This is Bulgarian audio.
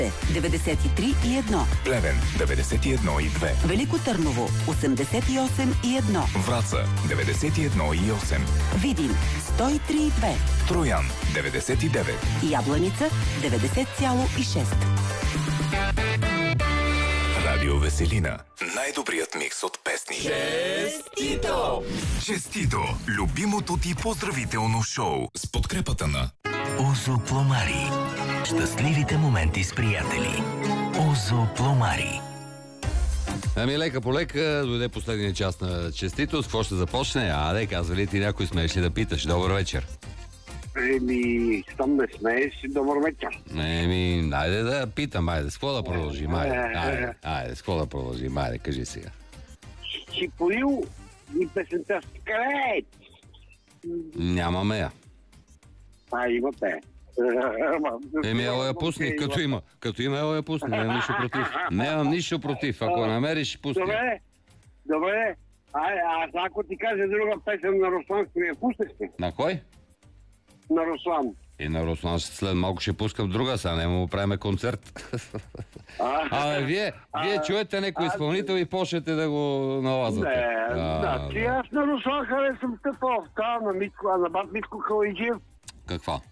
93,1. Плевен 91,2. Велико Търново 88,1. Враца 91,8. Видин 103,2. Троян 99. Ябланица 90,6. Радио Веселина. Най-добрият микс от песни. Честито! Честито! Любимото ти поздравително шоу с подкрепата на Озо Пломари. Щастливите моменти с приятели. Озо Пломари. Ами лека по лека дойде последния час на честито. С какво ще започне? Аде, казва ли ти някой, смееш ли да питаш? Добър вечер. Щом не смееш, добър вечер. Айде да питам, айде, с какво да продължим? Айде, с какво да продължим? Айде, кажи сега. Чиполил и песента Скрет. Нямаме я. Имате. Ела я пусни, като има ела я пусни, нямам нищо против. Нямам нищо против, ако намериш, пусни. Добре. Аз ако ти кажа друга песен на Руслан, ще я пуснеш ли? На кой? На Руслан. И на Руслан след малко ще пускам друга, сега не му правим концерт. Вие чуете някой изпълнител и почнете да го налазвате. Аз на Руслан харесвам тъпа овта на Митко, а на бат Митко Калайджиев. Каква?